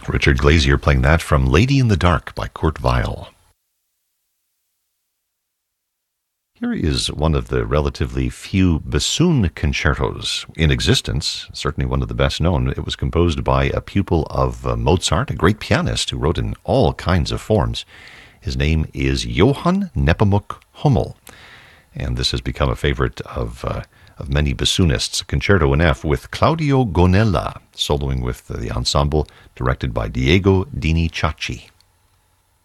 Richard Glazier playing that from Lady in the Dark by Kurt Weill. Here is one of the relatively few bassoon concertos in existence, certainly one of the best known. It was composed by a pupil of Mozart, a great pianist who wrote in all kinds of forms. His name is Johann Nepomuk Hummel, and this has become a favorite of many bassoonists. Concerto in F with Claudio Gonella, soloing with the ensemble, directed by Diego Dini Ciacci.